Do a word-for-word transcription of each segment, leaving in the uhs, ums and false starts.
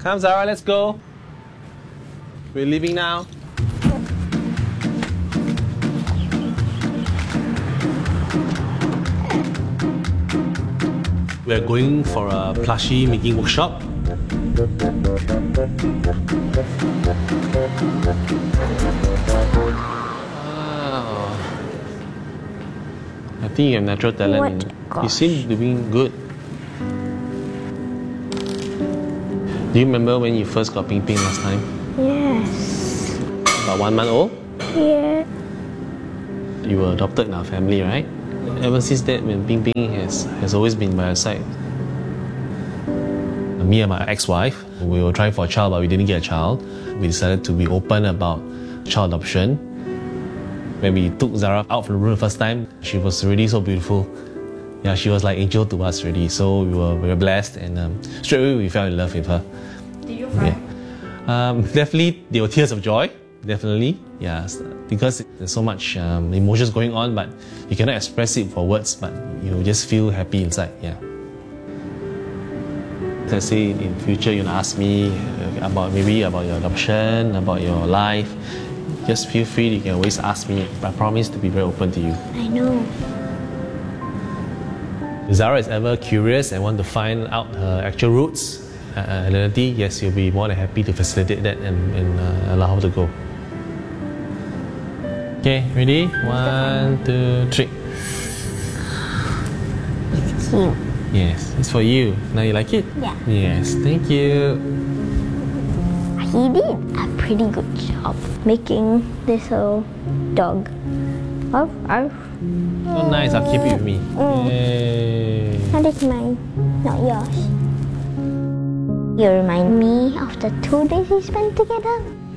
Come, Zara, let's go. We're leaving now. We're going for a plushie making workshop. Wow. I think you have natural talent. What? You seem to be good. Do you remember when you first got Ping Ping last time? Yes. About one month old? Yeah. You were adopted in our family, right? Ever since that, when Ping Ping has, has always been by our side. Me and my ex-wife, we were trying for a child, but we didn't get a child. We decided to be open about child adoption. When we took Zara out from the room the first time, she was already so beautiful. Yeah, she was like angel to us already. So we were, we were blessed, and um, straight away we fell in love with her. Did you cry? Yeah. Um, definitely, there were tears of joy. Definitely, yeah, because there's so much um, emotions going on, but you cannot express it for words, but you just feel happy inside. Yeah. Let's say in future you ask me about maybe about your adoption, about your life, just feel free. You can always ask me. I promise to be very open to you. I know. If Zara is ever curious and want to find out her actual roots, uh, identity, yes, you'll be more than happy to facilitate that and, and uh, allow her to go. Okay, ready? One, two, three. It's cute. Yes, it's for you. Now you like it? Yeah. Yes, thank you. He did a pretty good job making this little dog. Arf, arf. Oh, nice. I'll keep it with me. Mm. Yay. That is mine, not yours. You remind me of the two days we spent together.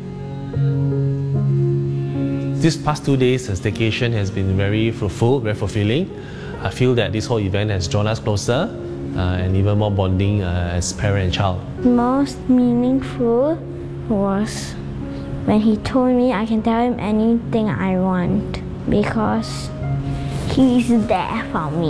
This past two days, the staycation has been very fruitful, very fulfilling. I feel that this whole event has drawn us closer uh, and even more bonding uh, as parent and child. Most meaningful was when he told me I can tell him anything I want because he's there for me.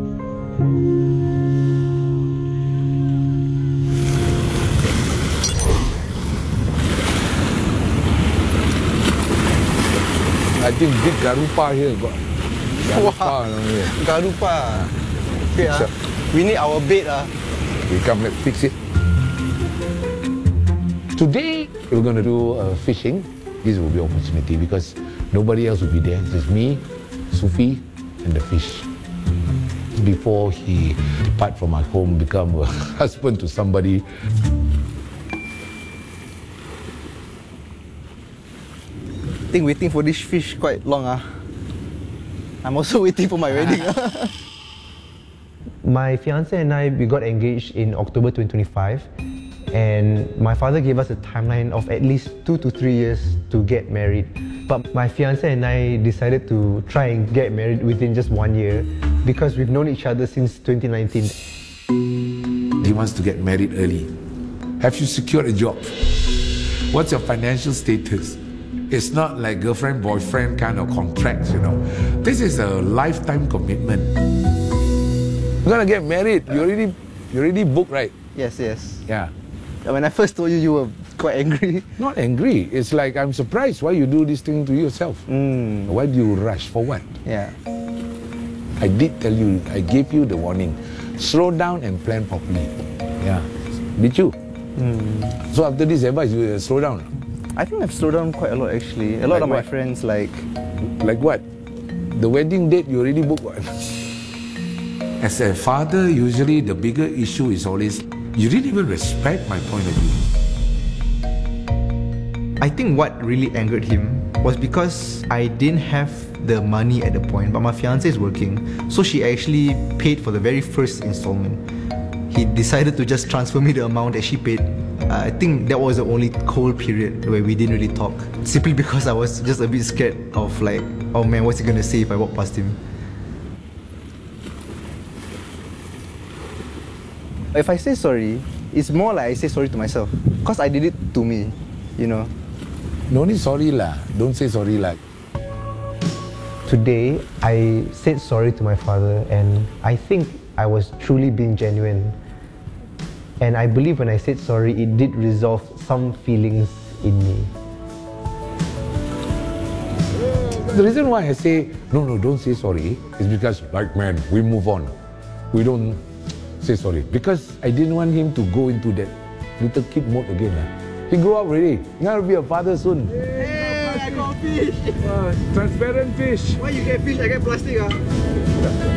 I think big Garupa here got. Wow, Garupa. Okay, uh, we need our bed. Uh. We come, let's fix it. Today, we're going to do uh, fishing. This will be an opportunity because nobody else will be there. Just me, Sufi, and the fish. Before he depart from our home, become a husband to somebody. I think waiting for this fish quite long. Uh. I'm also waiting for my wedding. My fiance and I, we got engaged in October twenty twenty-five, and my father gave us a timeline of at least two to three years to get married. But my fiance and I decided to try and get married within just one year because we've known each other since twenty nineteen. He wants to get married early. Have you secured a job? What's your financial status? It's not like girlfriend, boyfriend kind of contracts, you know. This is a lifetime commitment. You're gonna get married. You already, you already booked, right? Yes, yes. Yeah. When I first told you, you were quite angry. Not angry. It's like I'm surprised why you do this thing to yourself. Mm. Why do you rush? For what? Yeah. I did tell you. I gave you the warning. Slow down and plan properly. Yeah. Did you? Mm. So after this advice, you uh, slow down. I think I've slowed down quite a lot actually. A lot Like of my what? friends like... Like what? The wedding date you already booked what? As a father, usually the bigger issue is always, you didn't even respect my point of view. I think what really angered him was because I didn't have the money at the point, but my fiancée is working, so she actually paid for the very first installment. He decided to just transfer me the amount that she paid. Uh, I think that was the only cold period where we didn't really talk, simply because I was just a bit scared of like, oh man, what's he gonna say if I walk past him? If I say sorry, it's more like I say sorry to myself. Because I did it to me, you know. No need sorry lah. Don't say sorry lah. Today, I said sorry to my father, and I think I was truly being genuine. And I believe when I said sorry, it did resolve some feelings in me. The reason why I say, no, no, don't say sorry, is because, like, man, we move on. We don't say sorry. Because I didn't want him to go into that little kid mode again. Uh. He grew up already. He's going to be a father soon. Hey, I got fish! Uh, transparent fish. Why you get fish, I get plastic? Ah?